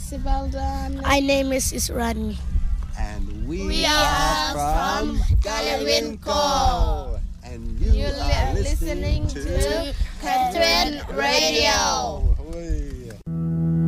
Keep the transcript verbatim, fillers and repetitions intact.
Sibeldan. My name is Israni. And we, We are are from from Galawinko. And you, You are li- listening to Catherine Radio.